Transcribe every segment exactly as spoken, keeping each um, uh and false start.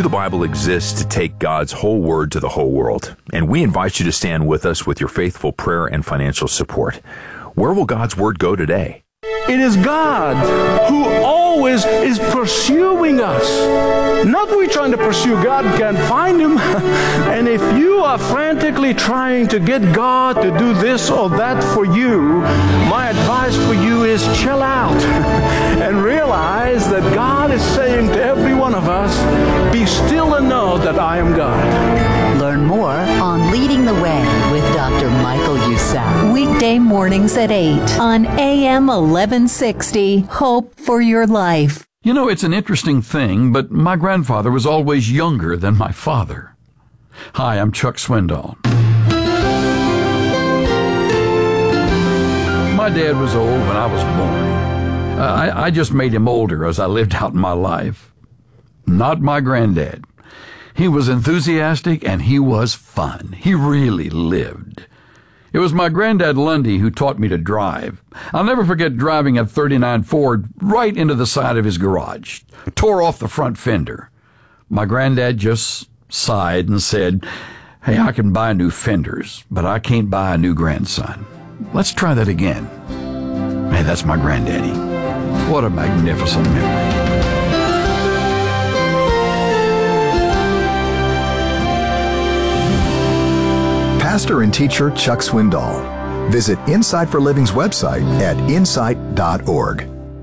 the Bible exists to take God's whole word to the whole world, and we invite you to stand with us with your faithful prayer and financial support. Where will God's word go today? It is God who always is pursuing us. Not we trying to pursue God, can't find Him. And if you are frantically trying to get God to do this or that for you, my advice for you is chill out and realize that God is saying to every one of us, be still and know that I am God. Learn more on Leading the Way with Doctor Michael Youssef. Weekday mornings at eight on A M eleven sixty. Hope for your life. You know, it's an interesting thing, but my grandfather was always younger than my father. Hi, I'm Chuck Swindoll. My dad was old when I was born. Uh, I, I just made him older as I lived out my life. Not my granddad. He was enthusiastic and he was fun. He really lived. It was my granddad Lundy who taught me to drive. I'll never forget driving a thirty-nine Ford right into the side of his garage, tore off the front fender. My granddad just sighed and said, "Hey, I can buy new fenders, but I can't buy a new grandson. Let's try that again." Hey, that's my granddaddy. What a magnificent memory. Pastor and teacher Chuck Swindoll. Visit Insight for Living's website at insight dot org.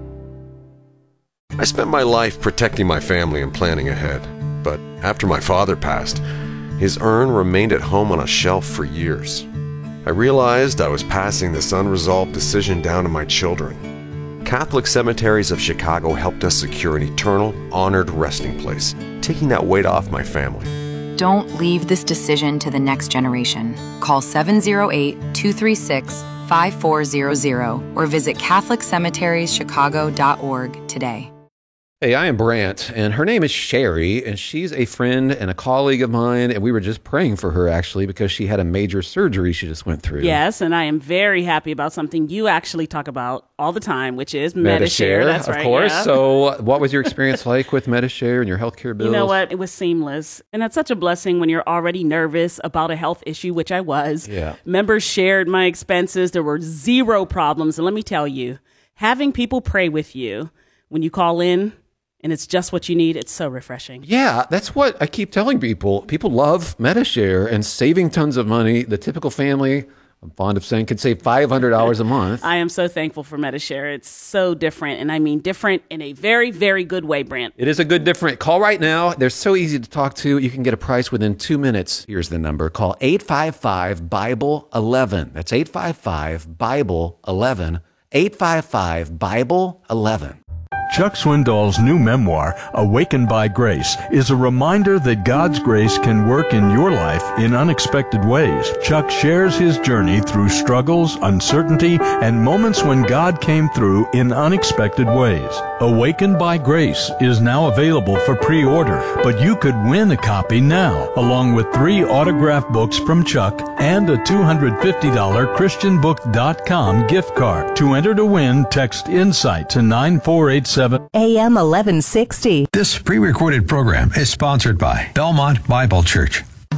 I spent my life protecting my family and planning ahead, but after my father passed, his urn remained at home on a shelf for years. I realized I was passing this unresolved decision down to my children. Catholic Cemeteries of Chicago helped us secure an eternal, honored resting place, taking that weight off my family. Don't leave this decision to the next generation. Call seven oh eight, two three six, five four zero zero or visit catholic cemeteries chicago dot org today. Hey, I am Brant, and her name is Sherry, and she's a friend and a colleague of mine, and we were just praying for her, actually, because she had a major surgery she just went through. Yes, and I am very happy about something you actually talk about all the time, which is Medi-Share. Medi-Share, That's of right, course. yeah. So what was your experience like with Medi-Share and your healthcare bills? You know what? It was seamless, and that's such a blessing when you're already nervous about a health issue, which I was. Yeah. Members shared my expenses. There were zero problems, and let me tell you, having people pray with you when you call in, and it's just what you need, it's so refreshing. Yeah, that's what I keep telling people. People love Medi-Share and saving tons of money. The typical family, I'm fond of saying, could save five hundred dollars a month. I am so thankful for Medi-Share. It's so different, and I mean different in a very, very good way, Brant. It is a good different. Call right now. They're so easy to talk to. You can get a price within two minutes. Here's the number. Call eight five five, Bible eleven. That's eight five five, Bible eleven. eight five five, Bible eleven. Chuck Swindoll's new memoir, Awakened by Grace, is a reminder that God's grace can work in your life in unexpected ways. Chuck shares his journey through struggles, uncertainty, and moments when God came through in unexpected ways. Awakened by Grace is now available for pre-order, but you could win a copy now, along with three autographed books from Chuck and a two hundred fifty dollars christian book dot com gift card. To enter to win, text INSIGHT to nine four eight seven. A M eleven sixty. This pre-recorded program is sponsored by Belmont Bible Church.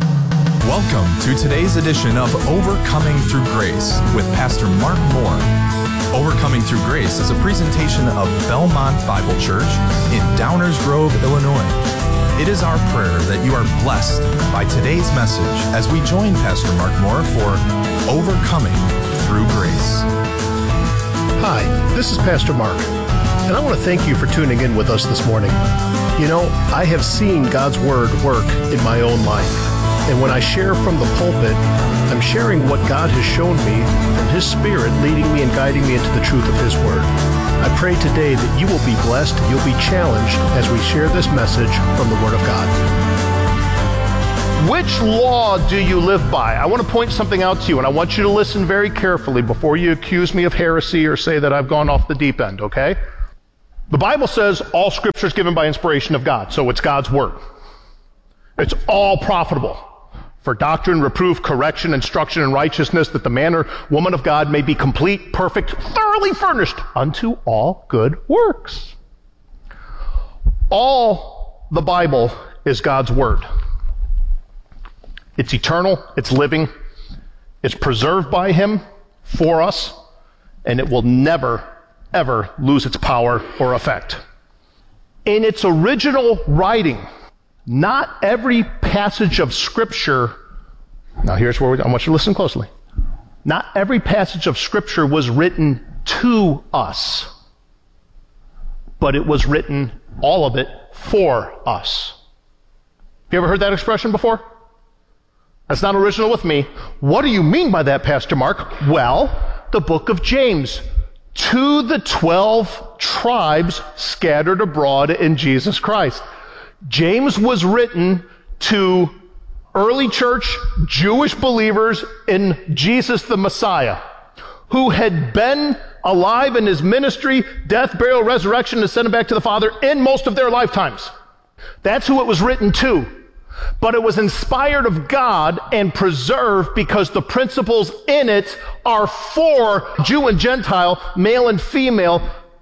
Welcome to today's edition of Overcoming Through Grace with Pastor Mark Moore. Overcoming Through Grace is a presentation of Belmont Bible Church in Downers Grove, Illinois. It is our prayer that you are blessed by today's message as we join Pastor Mark Moore for Overcoming Through Grace. Hi, this is Pastor Mark, and I want to thank you for tuning in with us this morning. You know, I have seen God's Word work in my own life, and when I share from the pulpit, I'm sharing what God has shown me from His Spirit leading me and guiding me into the truth of His Word. I pray today that you will be blessed and you'll be challenged as we share this message from the Word of God. Which law do you live by? I want to point something out to you, and I want you to listen very carefully before you accuse me of heresy or say that I've gone off the deep end, okay? The Bible says all Scripture is given by inspiration of God, so it's God's Word. It's all profitable for doctrine, reproof, correction, instruction, and righteousness, that the man or woman of God may be complete, perfect, thoroughly furnished unto all good works. All the Bible is God's Word. It's eternal, it's living, it's preserved by Him for us, and it will never, ever lose its power or effect. In its original writing, not every passage of Scripture, now here's where we, I want you to listen closely. Not every passage of Scripture was written to us, but it was written, all of it, for us. Have you ever heard that expression before? That's not original with me. What do you mean by that, Pastor Mark? Well, the book of James. To the twelve tribes scattered abroad in Jesus Christ. James was written to early church Jewish believers in Jesus the Messiah, who had been alive in his ministry, death, burial, resurrection, ascended back to the Father in most of their lifetimes. That's who it was written to. But it was inspired of God and preserved because the principles in it are for Jew and Gentile, male and female,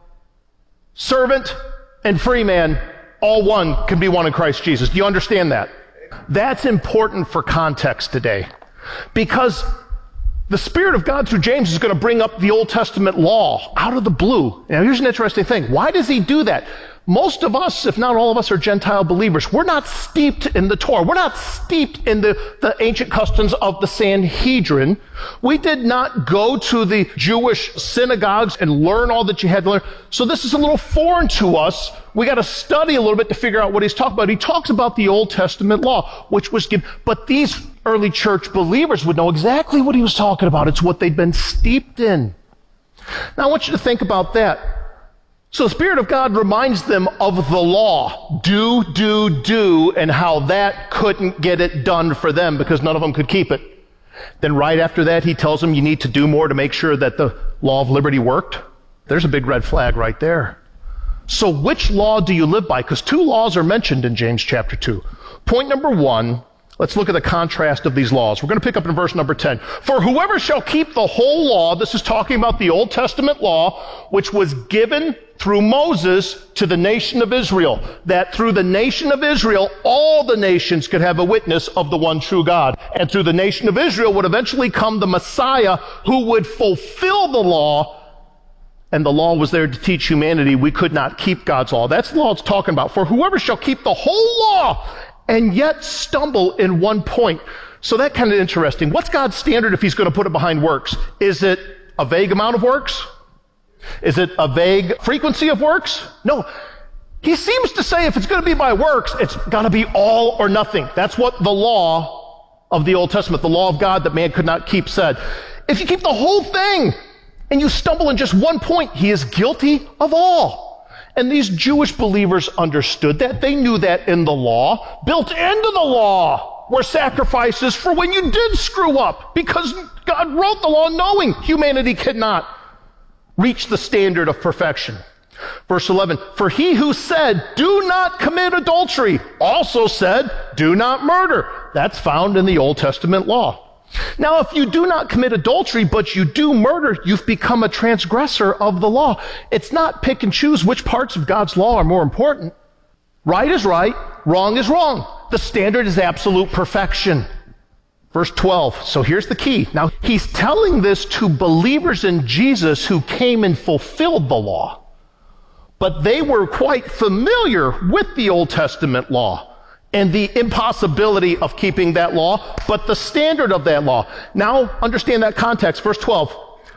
servant and free man, all one can be one in Christ Jesus. Do you understand that? That's important for context today, because the Spirit of God through James is going to bring up the Old Testament law out of the blue. Now, here's an interesting thing. Why does he do that? Most of us, if not all of us, are Gentile believers. We're not steeped in the Torah. We're not steeped in the, the ancient customs of the Sanhedrin. We did not go to the Jewish synagogues and learn all that you had to learn. So this is a little foreign to us. We got to study a little bit to figure out what he's talking about. He talks about the Old Testament law, which was given, but these early church believers would know exactly what he was talking about. It's what they'd been steeped in. Now I want you to think about that. So the Spirit of God reminds them of the law. Do, do, do, and how that couldn't get it done for them because none of them could keep it. Then right after that, he tells them you need to do more to make sure that the law of liberty worked. There's a big red flag right there. So which law do you live by? Because two laws are mentioned in James chapter two. Point number one, let's look at the contrast of these laws. We're going to pick up in verse number ten. For whoever shall keep the whole law, this is talking about the Old Testament law, which was given through Moses to the nation of Israel, that through the nation of Israel, all the nations could have a witness of the one true God. And through the nation of Israel would eventually come the Messiah who would fulfill the law. And the law was there to teach humanity we could not keep God's law. That's the law it's talking about. For whoever shall keep the whole law and yet stumble in one point. So that kind of interesting. What's God's standard if he's going to put it behind works? Is it a vague amount of works? Is it a vague frequency of works? No. He seems to say if it's going to be by works, it's got to be all or nothing. That's what the law of the Old Testament, the law of God that man could not keep, said. If you keep the whole thing and you stumble in just one point, he is guilty of all. And these Jewish believers understood that. They knew that in the law. Built into the law were sacrifices for when you did screw up, because God wrote the law knowing humanity could not reach the standard of perfection. Verse eleven, for he who said, do not commit adultery, also said, do not murder. That's found in the Old Testament law. Now, if you do not commit adultery, but you do murder, you've become a transgressor of the law. It's not pick and choose which parts of God's law are more important. Right is right, wrong is wrong. The standard is absolute perfection. Verse twelve, so here's the key. Now, he's telling this to believers in Jesus who came and fulfilled the law. But they were quite familiar with the Old Testament law and the impossibility of keeping that law, but the standard of that law. Now, understand that context. Verse twelve,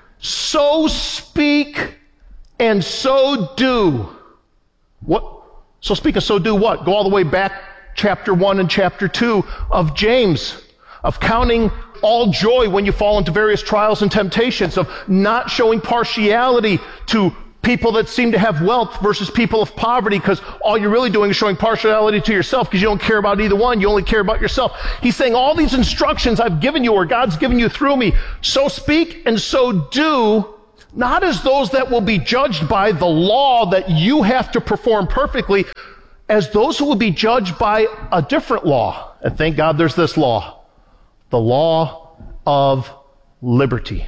so speak and so do. What? So speak and so do what? Go all the way back, chapter one and chapter two of James. Of counting all joy when you fall into various trials and temptations, of not showing partiality to people that seem to have wealth versus people of poverty, because all you're really doing is showing partiality to yourself because you don't care about either one. You only care about yourself. He's saying all these instructions I've given you, or God's given you through me, so speak and so do, not as those that will be judged by the law that you have to perform perfectly, as those who will be judged by a different law. And thank God there's this law. The law of liberty.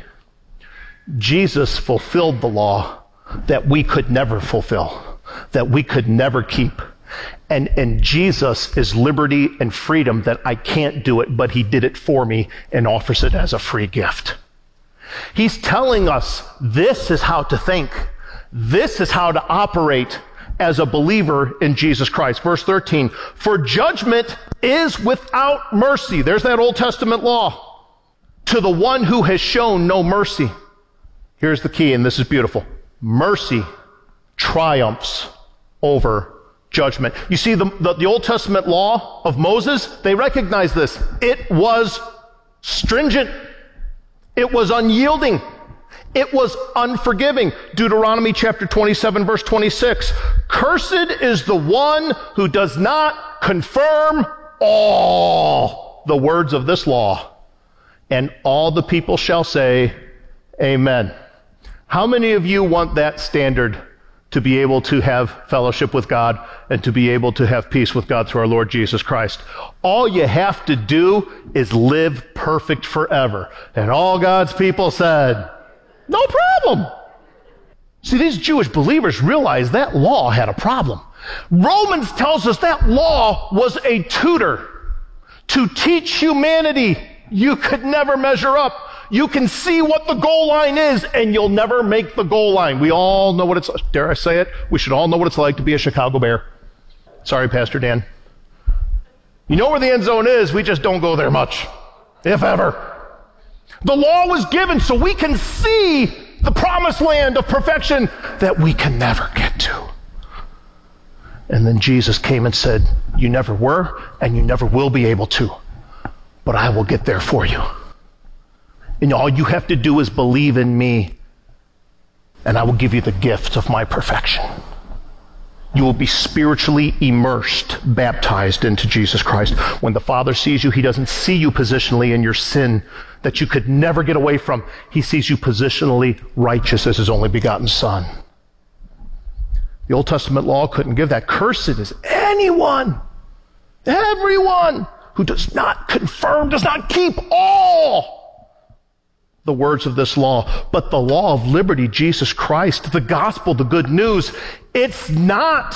Jesus fulfilled the law that we could never fulfill, that we could never keep. And, and Jesus is liberty and freedom that I can't do it, but he did it for me and offers it as a free gift. He's telling us this is how to think. This is how to operate as a believer in Jesus Christ. Verse thirteen, for judgment is without mercy. There's that Old Testament law. To the one who has shown no mercy. Here's the key, and this is beautiful. Mercy triumphs over judgment. You see, the, the, the Old Testament law of Moses, they recognize this. It was stringent. It was unyielding. It was unforgiving. Deuteronomy chapter twenty-seven, verse twenty-six. Cursed is the one who does not confirm all the words of this law. And all the people shall say, amen. How many of you want that standard to be able to have fellowship with God and to be able to have peace with God through our Lord Jesus Christ? All you have to do is live perfect forever. And all God's people said, no problem. See, these Jewish believers realized that law had a problem. Romans tells us that law was a tutor to teach humanity you could never measure up. You can see what the goal line is, and you'll never make the goal line. We all know what it's, dare I say it? We should all know what it's like to be a Chicago Bear. Sorry, Pastor Dan. You know where the end zone is, we just don't go there much, if ever. The law was given so we can see the promised land of perfection that we can never get to. And then Jesus came and said, you never were, and you never will be able to, but I will get there for you. And all you have to do is believe in me, and I will give you the gift of my perfection. You will be spiritually immersed, baptized into Jesus Christ. When the Father sees you, he doesn't see you positionally in your sin that you could never get away from. He sees you positionally righteous as his only begotten Son. The Old Testament law couldn't give that. Cursed is anyone, everyone who does not confirm, does not keep all the words of this law. But the law of liberty, Jesus Christ, the gospel, the good news, it's not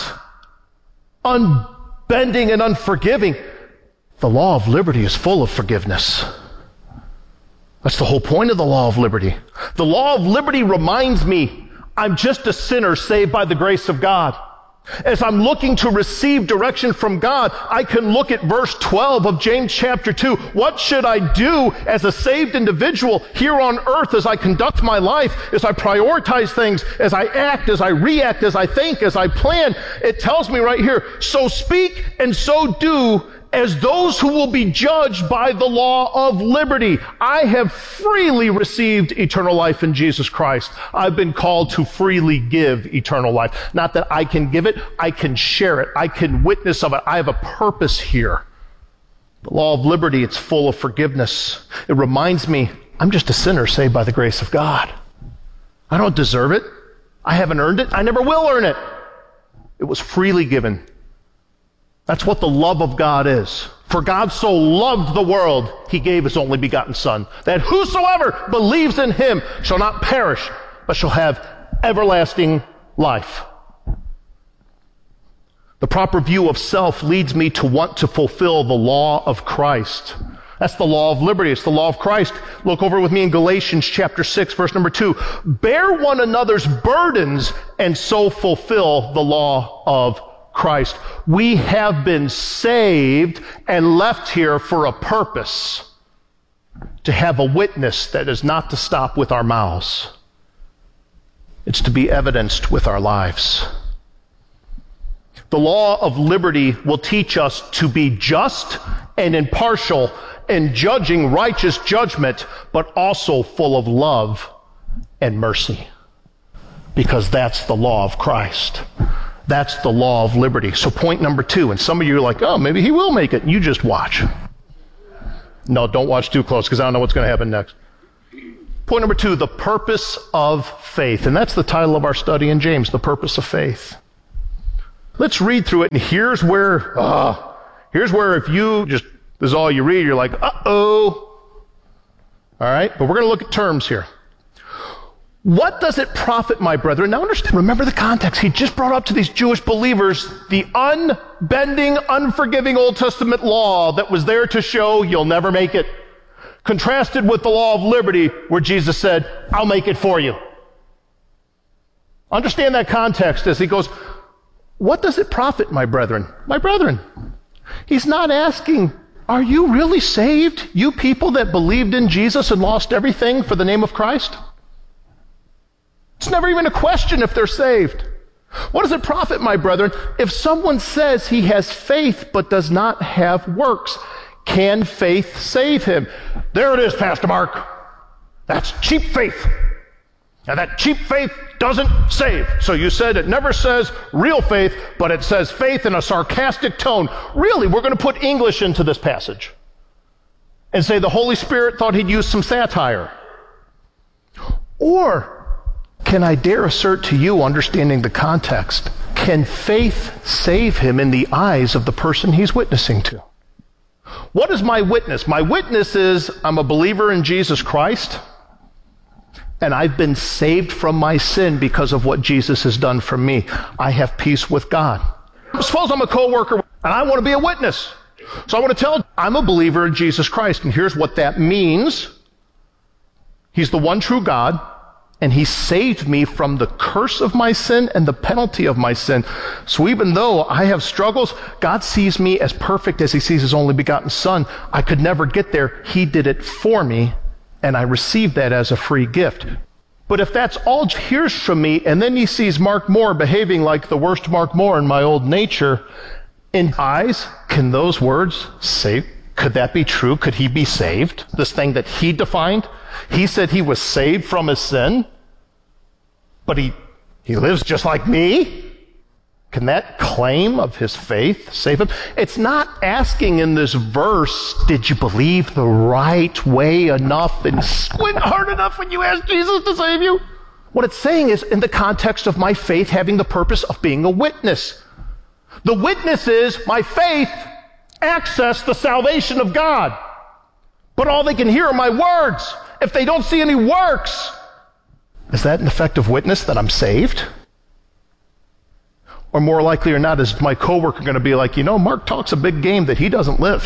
unbending and unforgiving. The law of liberty is full of forgiveness. That's the whole point of the law of liberty. The law of liberty reminds me I'm just a sinner saved by the grace of God. As I'm looking to receive direction from God, I can look at verse twelve of James chapter two. What should I do as a saved individual here on earth as I conduct my life, as I prioritize things, as I act, as I react, as I think, as I plan? It tells me right here, so speak and so do as those who will be judged by the law of liberty. I have freely received eternal life in Jesus Christ. I've been called to freely give eternal life. Not that I can give it, I can share it. I can witness of it. I have a purpose here. The law of liberty, it's full of forgiveness. It reminds me, I'm just a sinner saved by the grace of God. I don't deserve it. I haven't earned it. I never will earn it. It was freely given. That's what the love of God is. For God so loved the world, he gave his only begotten Son, that whosoever believes in him shall not perish, but shall have everlasting life. The proper view of self leads me to want to fulfill the law of Christ. That's the law of liberty. It's the law of Christ. Look over with me in Galatians chapter six, verse number two. Bear one another's burdens and so fulfill the law of Christ. We have been saved and left here for a purpose, to have a witness that is not to stop with our mouths. It's to be evidenced with our lives. The law of liberty will teach us to be just and impartial in judging righteous judgment, but also full of love and mercy, because that's the law of Christ. That's the law of liberty. So point number two, and some of you are like, oh, maybe he will make it. You just watch. No, don't watch too close, because I don't know what's going to happen next. Point number two, the purpose of faith. And that's the title of our study in James, the purpose of faith. Let's read through it, and here's where, uh, here's where if you just, this is all you read, you're like, uh-oh. All right, but we're going to look at terms here. What does it profit, my brethren? Now understand, remember the context. He just brought up to these Jewish believers the unbending, unforgiving Old Testament law that was there to show you'll never make it. Contrasted with the law of liberty where Jesus said, I'll make it for you. Understand that context as he goes, what does it profit, my brethren? My brethren. He's not asking, are you really saved? You people that believed in Jesus and lost everything for the name of Christ? It's never even a question if they're saved. What does it profit, my brethren, if someone says he has faith but does not have works? Can faith save him? There it is, Pastor Mark. That's cheap faith. And that cheap faith doesn't save. So you said it never says real faith, but it says faith in a sarcastic tone. Really, we're going to put English into this passage and say the Holy Spirit thought he'd use some satire. Or can I dare assert to you, understanding the context, can faith save him in the eyes of the person he's witnessing to? What is my witness? My witness is I'm a believer in Jesus Christ, and I've been saved from my sin because of what Jesus has done for me. I have peace with God. Suppose I'm a coworker and I want to be a witness. So I want to tell I'm a believer in Jesus Christ, and here's what that means. He's the one true God, and he saved me from the curse of my sin and the penalty of my sin. So even though I have struggles, God sees me as perfect as he sees his only begotten Son. I could never get there. He did it for me, and I received that as a free gift. But if that's all he hears from me, and then he sees Mark Moore behaving like the worst Mark Moore in my old nature, in eyes, can those words save? Could that be true? Could he be saved? This thing that he defined? He said he was saved from his sin, but he, he lives just like me? Can that claim of his faith save him? It's not asking in this verse, did you believe the right way enough and squint hard enough when you ask Jesus to save you? What it's saying is in the context of my faith having the purpose of being a witness. The witness is my faith access the salvation of God. But all they can hear are my words. If they don't see any works, is that an effective witness that I'm saved? Or more likely or not, is my coworker going to be like, you know, Mark talks a big game that he doesn't live.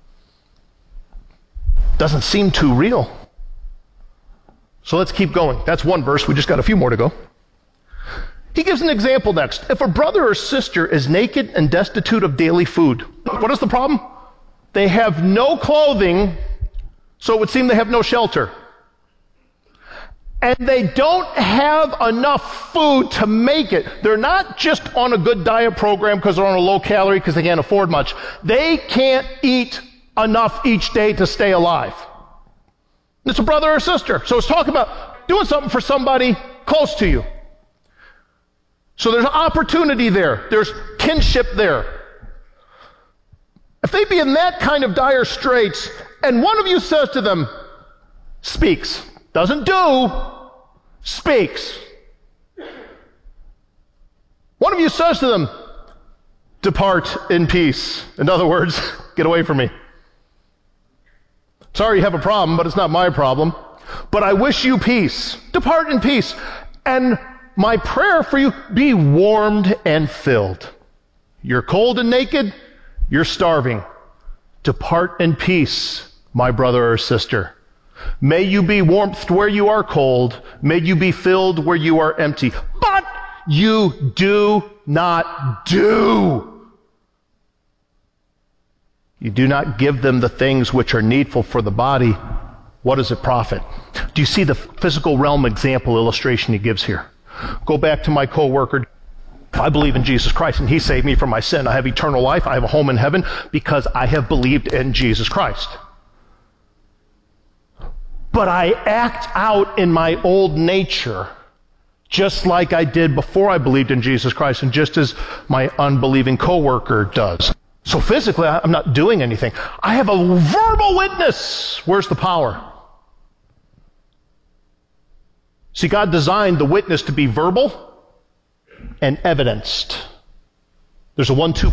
Doesn't seem too real. So let's keep going. That's one verse. We just got a few more to go. He gives an example next. If a brother or sister is naked and destitute of daily food, what is the problem? They have no clothing, so it would seem they have no shelter. And they don't have enough food to make it. They're not just on a good diet program because they're on a low calorie because they can't afford much. They can't eat enough each day to stay alive. It's a brother or sister. So it's talking about doing something for somebody close to you. So there's an opportunity there. There's kinship there. If they be in that kind of dire straits, and one of you says to them, speaks, doesn't do, speaks. One of you says to them, depart in peace. In other words, get away from me. Sorry you have a problem, but it's not my problem. But I wish you peace. Depart in peace. And my prayer for you, be warmed and filled. You're cold and naked, you're starving. Depart in peace, my brother or sister. May you be warmth where you are cold. May you be filled where you are empty. But you do not do. You do not give them the things which are needful for the body. What does it profit? Do you see the physical realm example illustration he gives here? Go back to my coworker. If I believe in Jesus Christ and he saved me from my sin, I have eternal life. I have a home in heaven because I have believed in Jesus Christ. But I act out in my old nature just like I did before I believed in Jesus Christ and just as my unbelieving coworker does. So physically, I'm not doing anything. I have a verbal witness. Where's the power? See, God designed the witness to be verbal and evidenced. There's a one-two